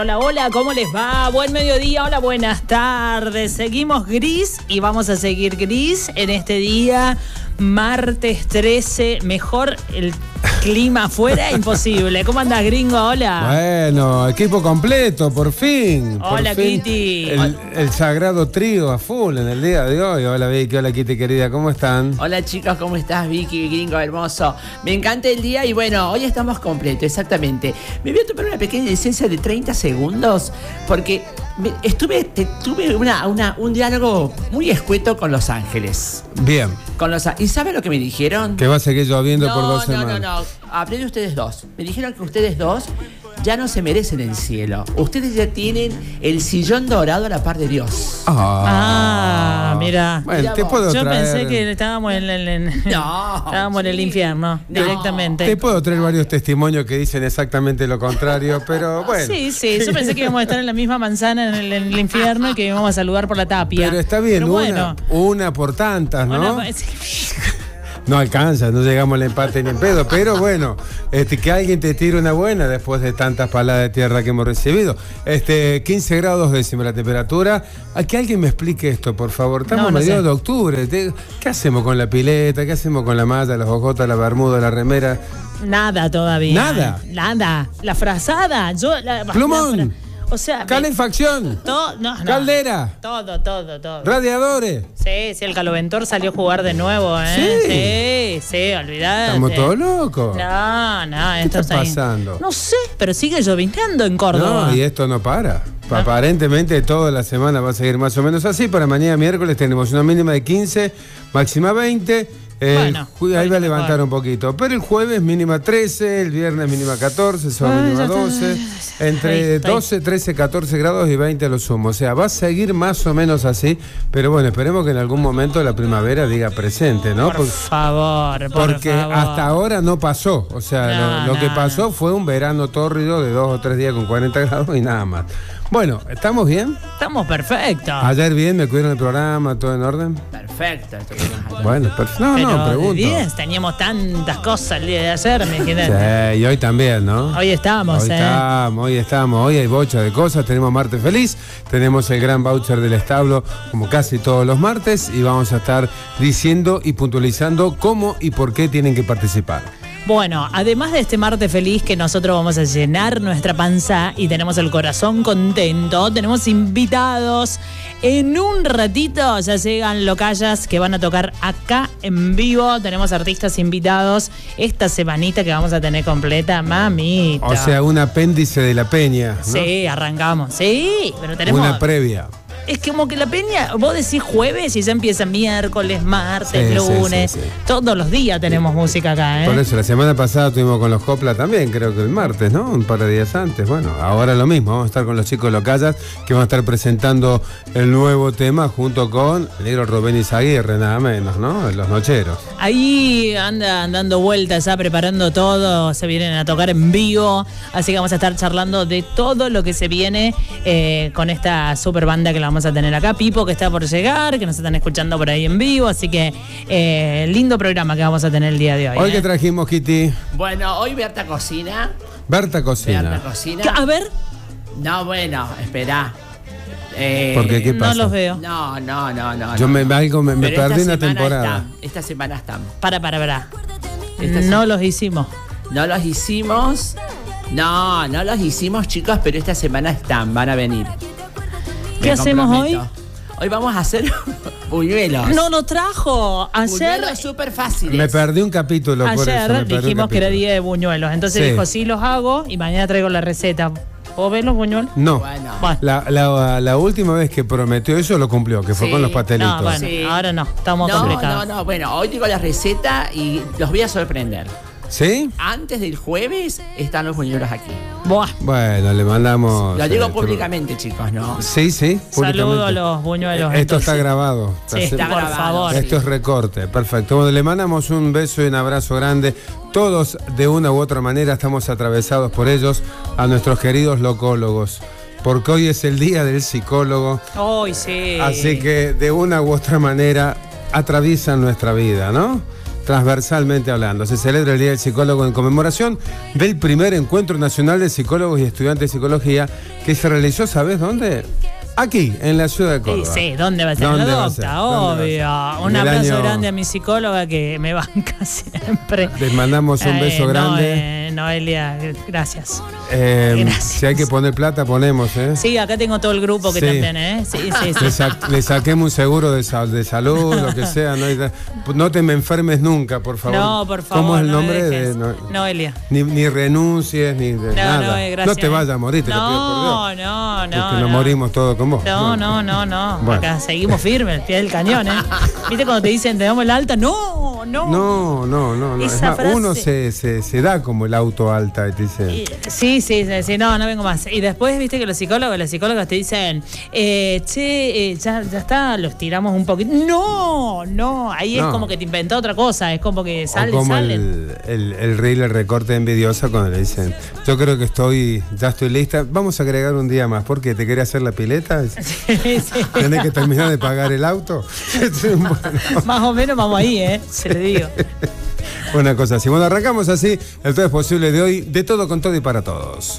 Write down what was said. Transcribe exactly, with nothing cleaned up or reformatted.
Hola, hola, ¿cómo les va? Buen mediodía, hola, buenas tardes. Seguimos gris y vamos a seguir gris en este día, martes trece. Mejor el clima afuera, imposible. ¿Cómo andás, gringo? Hola. Bueno, equipo completo, por fin. Hola, por fin. Kitty. El, el sagrado trío a full en el día de hoy. Hola, Vicky, hola, Kitty, querida, ¿cómo están? Hola, chicos, ¿cómo estás, Vicky, gringo hermoso? Me encanta el día y bueno, hoy estamos completos, exactamente. Me voy a tomar una pequeña licencia de treinta segundos porque me, estuve, te, tuve una, una, un diálogo muy escueto con Los Ángeles. Bien. Con los, ¿Y saben lo que me dijeron? Que va a seguir lloviendo no, por dos no, semanas. No, no, no. Hablé de ustedes dos. Me dijeron que ustedes dos ya no se merecen el cielo. Ustedes ya tienen el sillón dorado a la par de Dios. Ah, mira. Bueno, Mira te vos. puedo Yo traer... pensé que estábamos en el, en- No, estábamos en el sí. infierno, No. directamente. Te puedo traer varios testimonios que dicen exactamente lo contrario, pero bueno. Sí, sí, yo pensé que íbamos a estar en la misma manzana en el, en el infierno y que íbamos a saludar por la tapia. Pero está bien, Pero una, bueno. una por tantas, ¿no? Una- No alcanza, no llegamos al empate ni en pedo, pero bueno, este, que alguien te tire una buena después de tantas paladas de tierra que hemos recibido. Este, quince grados décima la temperatura. A que alguien me explique esto, por favor. Estamos No, a no mediados sé. de octubre. ¿De- ¿Qué hacemos con la pileta? ¿Qué hacemos con la malla, las ojotas, la bermuda, la remera? Nada todavía. Nada. Nada. La frazada. Yo, la, Plumón. la fra- o sea, Calefacción. todo, no, no. Caldera. Todo, todo, todo. Radiadores. Sí, sí, el Caloventor salió a jugar de nuevo, ¿eh? Sí, sí, olvidate. Estamos todos locos. No, no, ¿Qué esto está ahí. pasando? No sé, pero sigue lloviznando en Córdoba. No, y esto no para. No. Aparentemente toda la semana va a seguir más o menos así. Para mañana miércoles tenemos una mínima de quince, máxima veinte. El Bueno, ju- ahí va a levantar mejor. un poquito. Pero el jueves mínima trece, el viernes mínima catorce, el sábado Ay, mínima ya está. doce. Ahí Entre está, ahí. doce, trece, catorce grados y veinte lo sumo. O sea, va a seguir más o menos así. Pero bueno, esperemos que en algún momento la primavera diga presente, ¿no? Por Por- favor, por porque favor. hasta ahora no pasó. O sea, No, lo, lo que no, pasó no. fue un verano tórrido de dos o tres días con cuarenta grados y nada más. Bueno, ¿estamos bien? Estamos perfectos. Ayer bien, me cuidaron el programa, todo en orden. Perfecto. Bueno, perfecto. No, Pero no, de pregunto. diez teníamos tantas cosas el día de ayer, me imaginé. Sí, y hoy también, ¿no? Hoy estamos, Hoy ¿eh? estamos, hoy estamos, hoy hay bocha de cosas, tenemos martes feliz, tenemos el gran voucher del establo como casi todos los martes y vamos a estar diciendo y puntualizando cómo y por qué tienen que participar. Bueno, además de este martes feliz que nosotros vamos a llenar nuestra panza y tenemos el corazón contento, tenemos invitados. En un ratito ya llegan locallas que van a tocar acá en vivo. Tenemos artistas invitados esta semanita que vamos a tener completa, mamita. O sea, un apéndice de la peña, ¿no? Sí, arrancamos. Sí, pero tenemos... Una previa. Es como que la peña, vos decís jueves y ya empieza miércoles, martes, Sí, sí, lunes. sí, sí. Todos los días tenemos música acá, ¿eh? Por eso, la semana pasada estuvimos con los Copla también, creo que el martes, ¿no? Un par de días antes. Bueno, ahora lo mismo, vamos a estar con los chicos locallas que van a estar presentando el nuevo tema junto con el negro Rubén Izaguirre, nada menos, ¿no? Los Nocheros. Ahí andan dando vueltas, ya preparando todo, se vienen a tocar en vivo, así que vamos a estar charlando de todo lo que se viene eh, con esta super banda que la vamos a tener acá. Pipo, que está por llegar, que nos están escuchando por ahí en vivo, así que eh, lindo programa que vamos a tener el día de hoy. Hoy ¿eh? que trajimos, Kitty, Bueno, hoy Berta cocina. Berta Cocina. Berta cocina. ¿Qué? A ver, No, bueno, espera. Eh, ¿Por qué? ¿Qué no pasa? los veo. No, no, no, no. Yo no. me, algo me, me Pero perdí esta una semana temporada. están, esta semana están. Para, para, para. Esta No se- los hicimos. No los hicimos. No, no los hicimos, chicos, pero esta semana están, van a venir. ¿Qué Me hacemos comprometo. hoy? Hoy vamos a hacer buñuelos. No nos trajo. Ayer, Buñuelos súper fáciles. Me perdí un capítulo por eso. me ayer perdí un dijimos que era capítulo. día de buñuelos. Entonces Sí. dijo, sí, los hago y mañana traigo la receta. ¿Puedo ver los buñuelos? No. Bueno. Bueno. La, la, la última vez que prometió eso lo cumplió, que fue Sí. con los pastelitos. No, bueno, Sí. ahora no, estamos No, complicados. no, no. Bueno, hoy digo la receta y los voy a sorprender. ¿Sí? Antes del jueves están los buñuelos aquí. Buah, Bueno, le mandamos. Lo digo eh, públicamente, chicos, ¿no? Sí, sí. saludo a públicamente. los buñuelos. Esto entonces. está grabado. Sí, Está por grabado, favor. sí. Esto es recorte, perfecto. Bueno, le mandamos un beso y un abrazo grande. Todos, de una u otra manera, estamos atravesados por ellos, a nuestros queridos locólogos. Porque hoy es el día del psicólogo. Hoy sí. Así que, de una u otra manera, atraviesan nuestra vida, ¿no? transversalmente hablando. Se celebra el Día del Psicólogo en conmemoración del primer Encuentro Nacional de Psicólogos y Estudiantes de Psicología que se realizó, ¿sabes dónde? Aquí, en la ciudad de Córdoba. Sí, sí, ¿dónde va a ser? ¿Dónde La va a ser? docta, ¿Dónde obvio. va a ser? Un En el abrazo año- grande a mi psicóloga que me banca siempre. Les mandamos un beso Eh, grande. No, eh, Noelia, gracias. Eh, Gracias. si hay que poner plata, ponemos, ¿eh? Sí, acá tengo todo el grupo que Sí. también, ¿eh? Sí, sí, sí. Le, sa- le saquemos un seguro de, sal- de salud, lo que sea. No, no te me enfermes nunca, por favor. No, por favor. ¿Cómo es el no me nombre? dejes. de, no- Noelia. ni, ni renuncies, ni de No, nada. no, eh, gracias. No te vayas a morir, te lo pido por No, Dios. no, no. Porque nos no. morimos todos con vos. No, no, no, no. Bueno. Acá seguimos firmes, el pie del cañón, ¿eh? ¿Viste cuando te dicen te damos el alta? No, no. No, no, no. no. Es Esa más, frase- uno se, se, se da como el auto alta y te dice. Y- Sí, sí, sí, sí, no, no vengo más. Y después, viste que los psicólogos, las psicólogas te dicen, eh, che, eh, ya, ya está, los tiramos un poquito. No, no, ahí No. es como que te inventó otra cosa, es como que O sale, como salen. el, el, el reel, el recorte envidiosa cuando le dicen, yo creo que estoy, ya estoy lista, vamos a agregar un día más, porque te quería hacer la pileta, Sí, sí. tenés que terminar de pagar el auto. Bueno, Más o menos vamos ahí, ¿eh? Se le digo. una cosa así. Bueno, arrancamos así el Todo es Posible de hoy, de todo con todo y para todos.